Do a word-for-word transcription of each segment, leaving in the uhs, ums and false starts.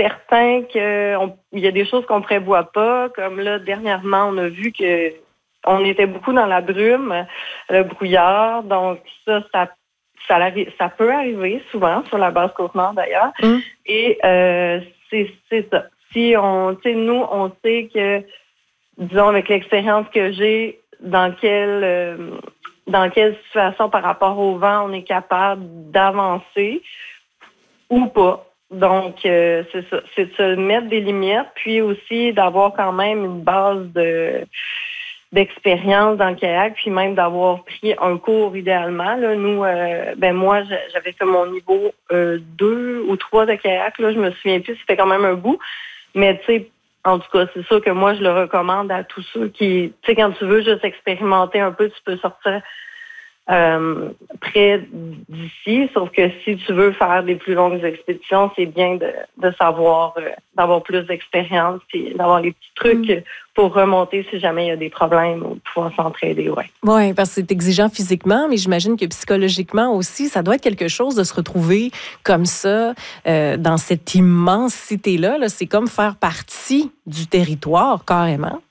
certain qu'il y a des choses qu'on prévoit pas. Comme là, dernièrement, on a vu que on était beaucoup dans la brume, le brouillard. Donc ça, ça, ça, ça peut arriver souvent sur la base Côte-Nord d'ailleurs. Mm. Et euh, c'est, c'est ça. Si on, tu sais, nous, on sait que, disons, avec l'expérience que j'ai, dans quelle, euh, dans quelle situation par rapport au vent on est capable d'avancer ou pas. Donc, euh, c'est ça. C'est de se mettre des limites, puis aussi d'avoir quand même une base de d'expérience dans le kayak, puis même d'avoir pris un cours idéalement. Là, nous, euh, ben moi, j'avais fait mon niveau euh, deux ou trois de kayak. Là, je me souviens plus, c'était quand même un bout. Mais tu sais, en tout cas, c'est sûr que moi, je le recommande à tous ceux qui, tu sais, quand tu veux juste expérimenter un peu, tu peux sortir euh, près d'ici. Sauf que si tu veux faire des plus longues expéditions, c'est bien de, de savoir, euh, d'avoir plus d'expérience et d'avoir les petits trucs mm. pour remonter si jamais il y a des problèmes ou pouvoir s'entraider, ouais. Oui, parce que c'est exigeant physiquement, mais j'imagine que psychologiquement aussi, ça doit être quelque chose de se retrouver comme ça, euh, dans cette immensité-là. Là. C'est comme faire partie du territoire, carrément.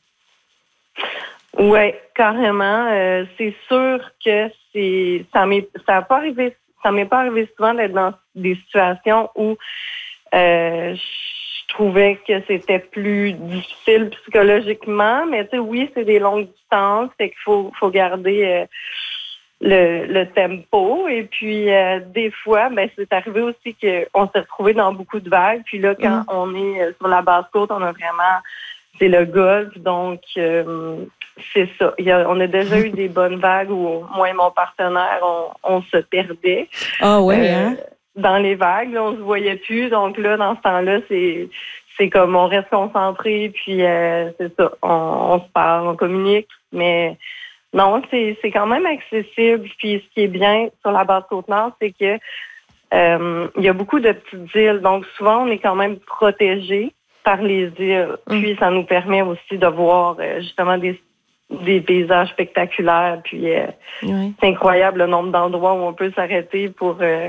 Oui, carrément. Euh, c'est sûr que c'est ça m'est ça a pas arrivé ça m'est pas arrivé souvent d'être dans des situations où euh, je trouvais que c'était plus difficile psychologiquement, mais tu sais, oui, c'est des longues distances, c'est qu'il faut faut garder euh, le, le tempo. Et puis euh, des fois, ben c'est arrivé aussi qu'on s'est retrouvé dans beaucoup de vagues. Puis là, quand mmh. on est sur la basse côte, on a vraiment c'est le golfe, donc euh, c'est ça. Il y a, on a déjà eu des bonnes vagues où moi et mon partenaire, on, on se perdait. Ah ouais, euh, hein? Dans les vagues, là, on se voyait plus. Donc là, dans ce temps-là, c'est c'est comme on reste concentré, puis euh, c'est ça. On, on se parle, on communique, mais non, c'est c'est quand même accessible. Puis ce qui est bien sur la base Côte-Nord, c'est que euh, il y a beaucoup de petites îles. Donc souvent, on est quand même protégé par les îles. Puis, ça nous permet aussi de voir euh, justement des, des paysages spectaculaires. Puis, euh, oui. C'est incroyable le nombre d'endroits où on peut s'arrêter pour, euh,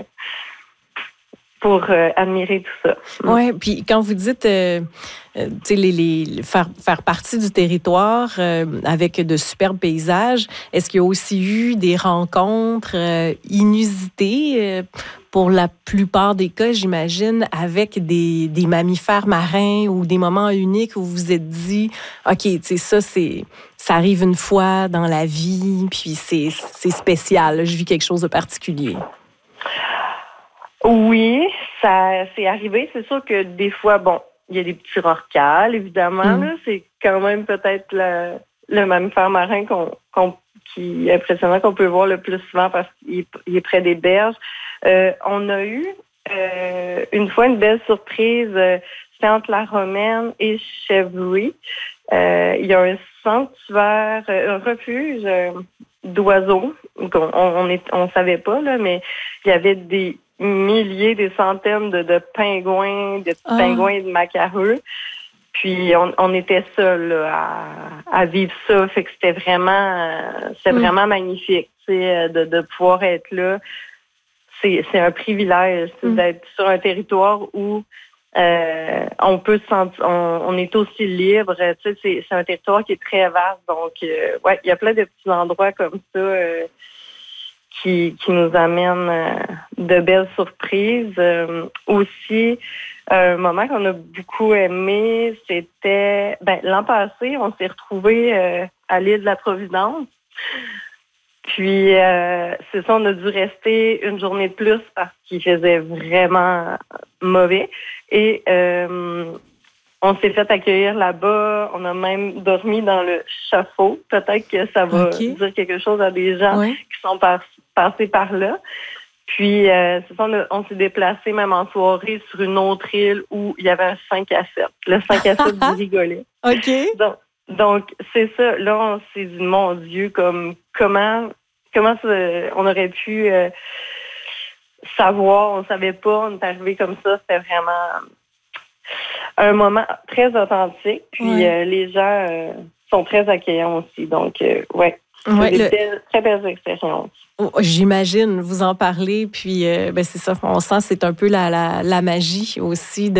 pour euh, admirer tout ça. Oui, puis quand vous dites, euh, euh, tu sais, les, les, faire, faire partie du territoire euh, avec de superbes paysages, est-ce qu'il y a aussi eu des rencontres euh, inusitées euh, pour la plupart des cas, j'imagine, avec des, des mammifères marins ou des moments uniques où vous vous êtes dit, OK, tu sais, ça, c'est, ça arrive une fois dans la vie, puis c'est, c'est spécial, je vis quelque chose de particulier. Oui, ça c'est arrivé. C'est sûr que des fois, bon, il y a des petits rorquals, évidemment. Mm. Là, c'est quand même peut-être le, le mammifère marin qu'on, qu'on, qui est impressionnant, qu'on peut voir le plus souvent parce qu'il est, il est près des berges. Euh, on a eu euh, une fois une belle surprise. Euh, c'était entre la Romaine et Chevreuil. Euh, il y a un sanctuaire, un refuge euh, d'oiseaux. On, on, est, on savait pas là, mais il y avait des milliers, des centaines de, de pingouins, de oh. pingouins et de macareux. Puis on, on était seuls là, à, à vivre ça. Fait que c'était vraiment, c'était mm. vraiment magnifique, tu sais, de, de pouvoir être là. C'est, c'est un privilège mm. d'être sur un territoire où euh, on peut se sentir, on, on est aussi libre. Tu sais, c'est, c'est un territoire qui est très vaste. Donc, euh, ouais, il y a plein de petits endroits comme ça euh, qui, qui nous amènent euh, de belles surprises. Euh, aussi, un moment qu'on a beaucoup aimé, c'était ben, l'an passé, on s'est retrouvés euh, à l'île de la Providence. Puis, euh, c'est ça, on a dû rester une journée de plus parce qu'il faisait vraiment mauvais. Et euh, on s'est fait accueillir là-bas. On a même dormi dans le chafaud. Peut-être que ça va okay. dire quelque chose à des gens ouais. qui sont par- passés par là. Puis, euh, c'est ça, on, a, on s'est déplacé même en soirée sur une autre île où il y avait un cinq à sept. Le cinq à sept du rigolet. OK. Donc, Donc, c'est ça. Là, on s'est dit, mon Dieu, comme comment comment ça, on aurait pu euh, savoir, on ne savait pas, on est arrivé comme ça. C'était vraiment un moment très authentique. Puis, ouais. euh, les gens euh, sont très accueillants aussi. Donc, euh, ouais, c'est ouais, des le... belles, très belles expériences. J'imagine, vous en parlez. Puis, euh, ben, c'est ça, on sent que c'est un peu la, la, la magie aussi de